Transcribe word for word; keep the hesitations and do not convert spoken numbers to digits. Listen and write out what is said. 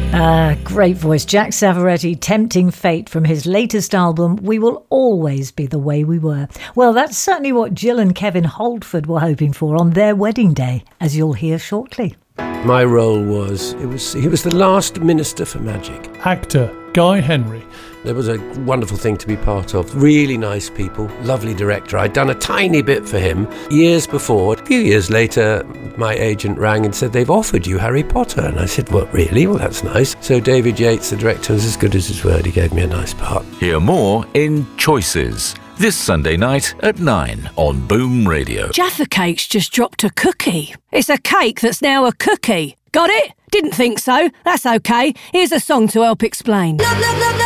Ah, great voice. Jack Savoretti, Tempting Fate, from his latest album, We Will Always Be the Way We Were. Well, that's certainly what Jill and Kevin Holdford were hoping for on their wedding day, as you'll hear shortly. My role was, it was he was the last Minister for Magic. Actor Guy Henry. It was a wonderful thing to be part of. Really nice people, lovely director. I'd done a tiny bit for him years before. A few years later, my agent rang and said, they've offered you Harry Potter. And I said, what, really? Well, that's nice. So David Yates, the director, was as good as his word. He gave me a nice part. Hear more in Choices, this Sunday night at nine on Boom Radio. Jaffa Cake's just dropped a cookie. It's a cake that's now a cookie. Got it? Didn't think so. That's okay. Here's a song to help explain. Love, love, love, love.